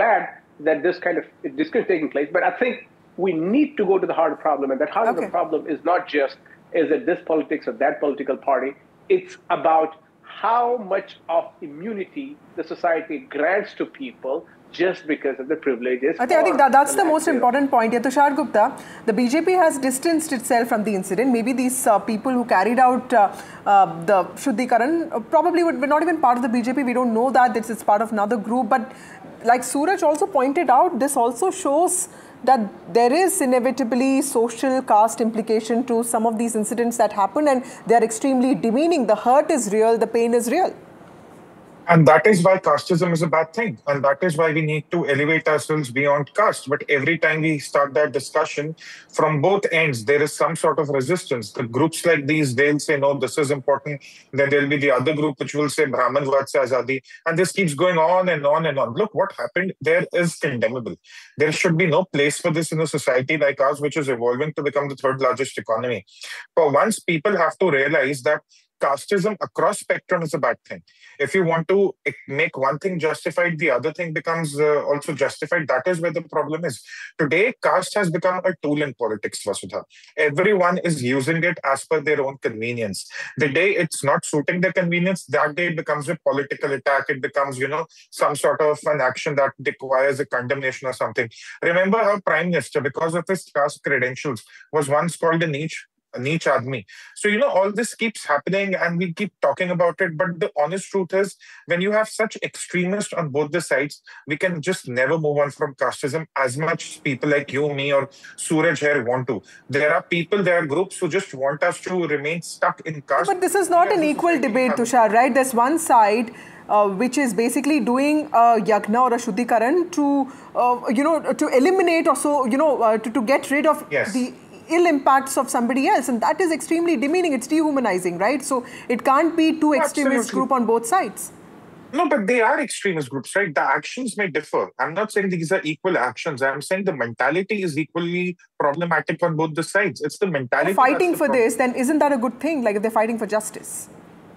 glad that this kind of discussion is taking place. But I think we need to go to the heart of the problem. And that heart of the problem is not just, is it this politics or that political party? It's about how much of immunity the society grants to people just because of the privileges. I think that's the most important point. Tushar Gupta, the BJP has distanced itself from the incident. Maybe these people who carried out the Shuddhikaran probably were not even part of the BJP. We don't know that. It's part of another group. But like Suraj also pointed out, this also shows that there is inevitably social caste implication to some of these incidents that happen, and they are extremely demeaning. The hurt is real, the pain is real. And that is why casteism is a bad thing. And that is why we need to elevate ourselves beyond caste. But every time we start that discussion, from both ends, there is some sort of resistance. The groups like these, they'll say, no, this is important. Then there'll be the other group which will say, Brahman Vat se Azadi. And this keeps going on and on and on. Look, what happened there is condemnable. There should be no place for this in a society like ours, which is evolving to become the third largest economy. For once, people have to realize that casteism across spectrum is a bad thing. If you want to make one thing justified, the other thing becomes also justified. That is where the problem is. Today, caste has become a tool in politics, Vasudha. Everyone is using it as per their own convenience. The day it's not suiting their convenience, that day it becomes a political attack. It becomes, some sort of an action that requires a condemnation or something. Remember how Prime Minister, because of his caste credentials, was once called a niche admi. So, all this keeps happening and we keep talking about it. But the honest truth is, when you have such extremists on both the sides, we can just never move on from casteism as much as people like you, me, or Suraj here want to. There are groups who just want us to remain stuck in caste. But this is not an equal debate, Tushar, right? There's one side which is basically doing a yagna or a shuddhikaran to eliminate or so, to get rid of the ill impacts of somebody else, and that is extremely demeaning. It's dehumanizing, right? So it can't be two extremist group on both sides. No, but they are extremist groups, right? The actions may differ. I'm not saying these are equal actions. I'm saying the mentality is equally problematic on both the sides. It's the mentality. Fighting for this, then isn't that a good thing? Like if they're fighting for justice?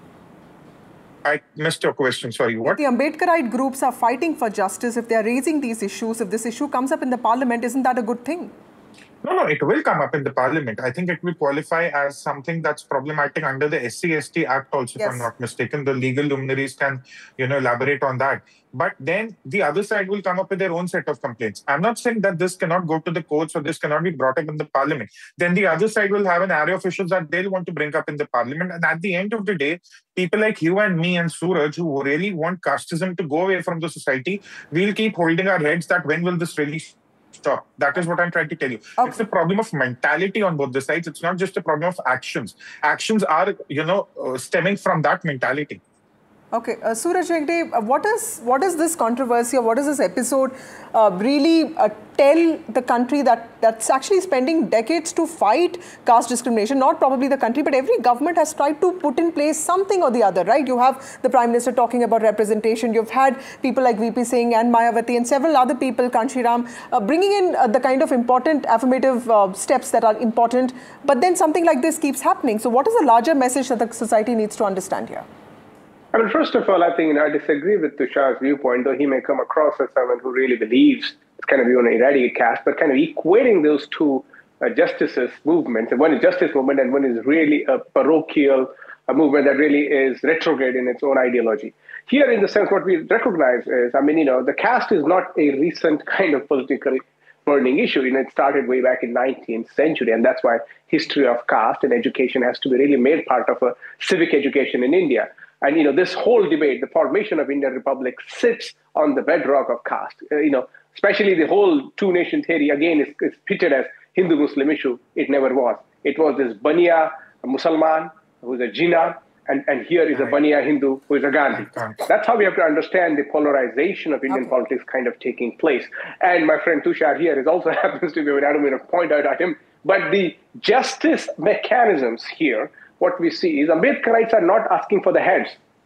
I missed your question. Sorry, what? If the Ambedkarite groups are fighting for justice, if they're raising these issues, if this issue comes up in the parliament, isn't that a good thing? No, it will come up in the parliament. I think it will qualify as something that's problematic under the SC/ST Act also, if I'm not mistaken. The legal luminaries can, elaborate on that. But then the other side will come up with their own set of complaints. I'm not saying that this cannot go to the courts or this cannot be brought up in the parliament. Then the other side will have an array of issues that they'll want to bring up in the parliament. And at the end of the day, people like you and me and Suraj, who really want casteism to go away from the society, we'll keep holding our heads that when will this really stop? That is what I'm trying to tell you. Okay. It's a problem of mentality on both the sides. It's not just a problem of actions. Actions are, stemming from that mentality. Okay, Suraj Hegde, what is this controversy or what does this episode really tell the country that's actually spending decades to fight caste discrimination? Not probably the country, but every government has tried to put in place something or the other, right? You have the Prime Minister talking about representation. You've had people like VP Singh and Mayawati and several other people, Kanshiram, bringing in the kind of important affirmative steps that are important. But then something like this keeps happening. So what is the larger message that the society needs to understand here? I mean, first of all, I think I disagree with Tushar's viewpoint, though he may come across as someone who really believes it's kind of eradicate caste, but kind of equating those two justices movements. And one is justice movement and one is really a parochial movement that really is retrograde in its own ideology. Here, in the sense, what we recognize is, the caste is not a recent kind of political burning issue. It started way back in 19th century, and that's why history of caste and education has to be really made part of a civic education in India. And, this whole debate, the formation of Indian Republic sits on the bedrock of caste. Especially the whole two-nation theory, again, is pitted as Hindu-Muslim issue. It never was. It was this Baniya Musalman, who is a Jinnah, and here is a Baniya Hindu, who is a Gandhi. That's how we have to understand the polarization of Indian politics kind of taking place. And my friend Tushar here also happens to be, I don't mean to point out at him, but the justice mechanisms here, what we see is Ambedkarites are not asking for the heads,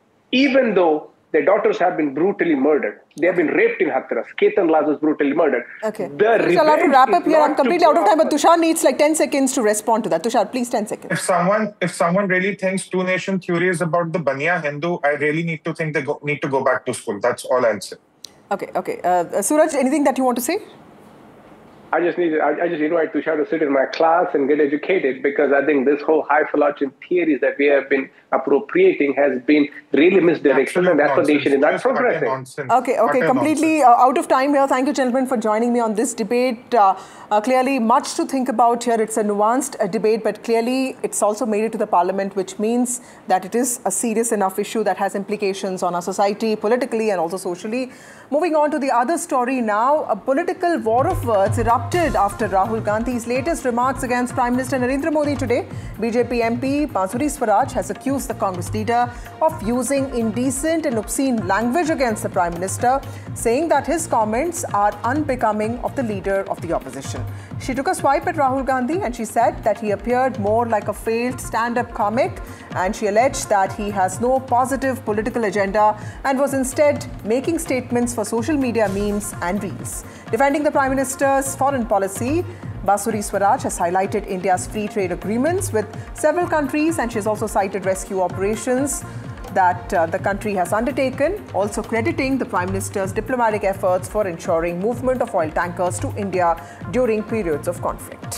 even though their daughters have been brutally murdered. They have been raped in Hathras. Ketan Lal was brutally murdered. Okay. Shall I have to wrap up here? I'm completely out of time, but Tushar needs like 10 seconds to respond to that. Tushar, please, 10 seconds. If someone really thinks two-nation theory is about the Baniya Hindu, I really need to think they need to go back to school. That's all I'll say. Okay. Suraj, anything that you want to say? I just invite Tushar to sit in my class and get educated, because I think this whole highfalutin theories that we have been appropriating has been really misdirection, and that's what the nation is not progressing. Okay, completely out of time here. Thank you, gentlemen, for joining me on this debate. Clearly, much to think about here. It's a nuanced debate, but clearly it's also made it to the parliament, which means that it is a serious enough issue that has implications on our society, politically and also socially. Moving on to the other story now, a political war of words erupted after Rahul Gandhi's latest remarks against Prime Minister Narendra Modi today. BJP MP Bansuri Swaraj has accused the Congress leader of using indecent and obscene language against the Prime Minister, saying that his comments are unbecoming of the leader of the opposition. She took a swipe at Rahul Gandhi and she said that he appeared more like a failed stand-up comic, and she alleged that he has no positive political agenda and was instead making statements for social media memes and reels. Defending the Prime Minister's foreign policy, Bansuri Swaraj has highlighted India's free trade agreements with several countries, and she has also cited rescue operations that the country has undertaken, also crediting the Prime Minister's diplomatic efforts for ensuring movement of oil tankers to India during periods of conflict.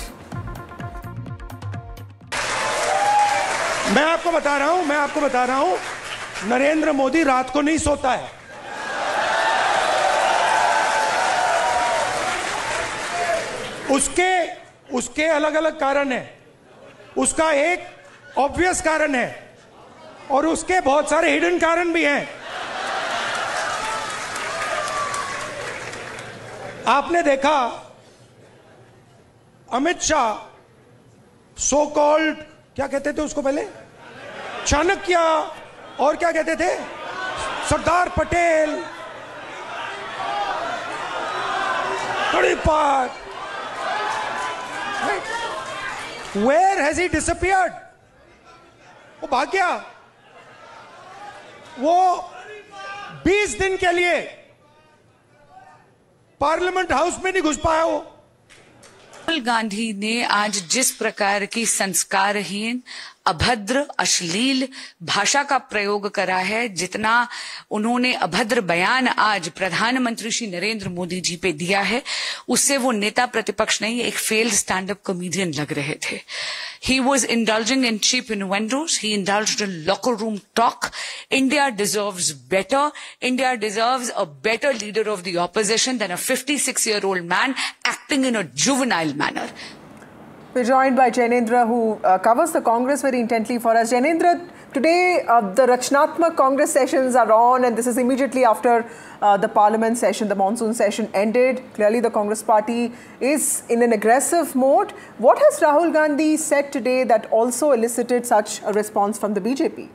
मैं आपको बता रहा हूं, नरेंद्र मोदी रात को नहीं सोता है। उसके अलग-अलग कारण है। उसका एक ऑब्वियस कारण है और उसके बहुत सारे हिडन कारण भी हैं। आपने देखा अमित शाह सो कॉल्ड, क्या कहते थे उसको पहले, चाणक्य, और क्या कहते थे, Sardar Patel, तड़ीपार। Where has he disappeared? वो भाग गया। वो 20 दिन के लिए पार्लियामेंट हाउस में नहीं घुस पाया वो। राहुल गांधी ने आज जिस प्रकार की संस्कारहीन, अभद्र, अश्लील भाषा का प्रयोग करा है, जितना उन्होंने अभद्र बयान आज प्रधानमंत्री श्री नरेंद्र मोदी जी पे दिया है, उससे वो नेता प्रतिपक्ष नहीं, एक फेल्ड स्टैंड अप कॉमेडियन लग रहे थे। He was indulging in cheap innuendos. He indulged in locker room talk. India deserves better. India deserves a better leader of the opposition than a 56-year-old man acting in a juvenile manner. We're joined by Jainendra, who covers the Congress very intently for us. Jainendra, today the Rachnatmak Congress sessions are on, and this is immediately after the Parliament session, the monsoon session ended. Clearly the Congress party is in an aggressive mode. What has Rahul Gandhi said today that also elicited such a response from the BJP?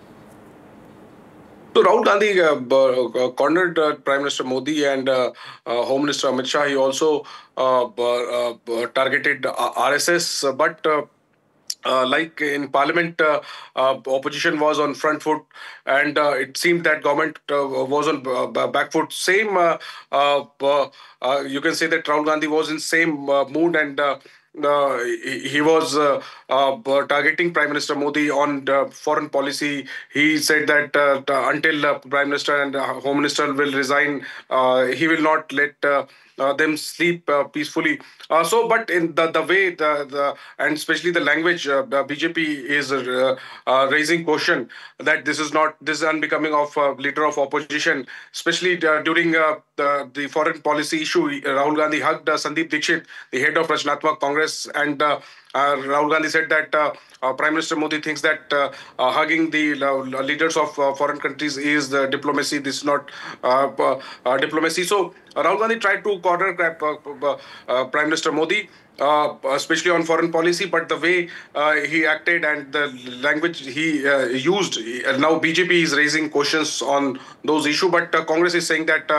So Rahul Gandhi cornered Prime Minister Modi and Home Minister Amit Shah. He also targeted RSS, but like in Parliament, opposition was on front foot, and it seemed that government was on back foot. Same, you can say that Rahul Gandhi was in same mood, and he was targeting Prime Minister Modi on foreign policy. He said that until Prime Minister and Home Minister will resign, he will not let them sleep peacefully. But in the way and especially the language, the BJP is raising question that this is unbecoming of leader of opposition, especially during the foreign policy issue. Rahul Gandhi hugged Sandeep Dixit, the head of Rachnatmak Congress, and Rahul Gandhi said that Prime Minister Modi thinks that hugging the leaders of foreign countries is the diplomacy. This is not diplomacy. So Rahul Gandhi tried to corner Prime Minister Modi, especially on foreign policy, but the way he acted and the language he used, now BJP is raising questions on those issues. But Congress is saying that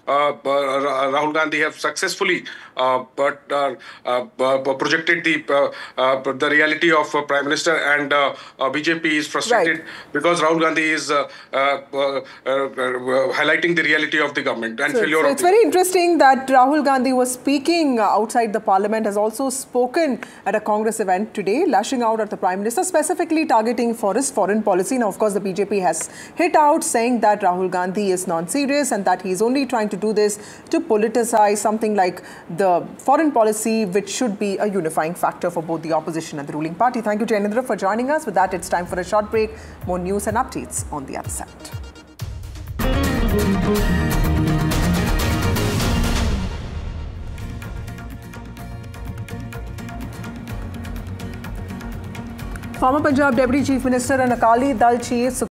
Rahul Gandhi have successfully projected the the reality of Prime Minister and BJP is frustrated because Rahul Gandhi is highlighting the reality of the government and failure. So it's very interesting that Rahul Gandhi was speaking outside the parliament, has also spoken at a Congress event today, lashing out at the Prime Minister, specifically targeting for his foreign policy. Now, of course, the BJP has hit out saying that Rahul Gandhi is non-serious and that he's only trying to do this to politicize something like the foreign policy, which should be a unifying factor for both the opposition and the ruling party. Thank you, Jainendra, for joining us. With that, it's time for a short break. More news and updates on the other side. Former Punjab Deputy Chief Minister and Akali Dal Chief